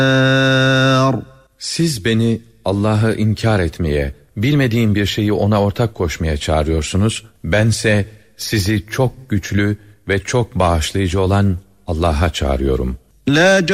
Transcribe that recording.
Siz beni Allah'ı inkar etmeye, bilmediğim bir şeyi ona ortak koşmaya çağırıyorsunuz. Bense sizi çok güçlü ve çok bağışlayıcı olan Allah'a çağırıyorum.